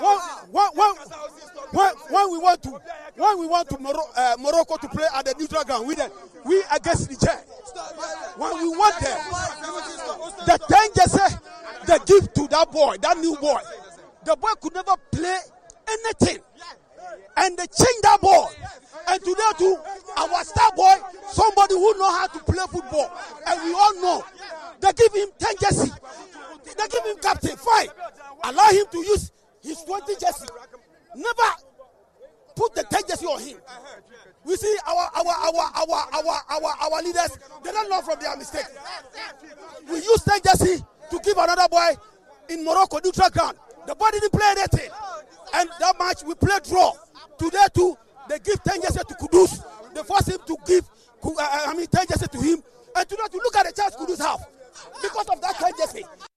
when we went to Morocco to play at the neutral ground, we against Niger. When we went there, the 10 jersey they give to that boy, that new boy. The boy could never play anything, and they changed that boy. And today too, our star boy, somebody who know how to play football, and we all know, they give him 10 jersey. They give him captain, fine. Allow him to use his 20 jersey. Never put the 10 jersey on him. We see our leaders, they don't learn from their mistake. We use 10 jersey to give another boy in Morocco neutral ground. The boy didn't play anything. And that match we played draw. Today too, they give 10 jersey to Kudus. They force him to give 10 jersey to him. And today to look at the chance Kudus have. Because of that 10 jersey.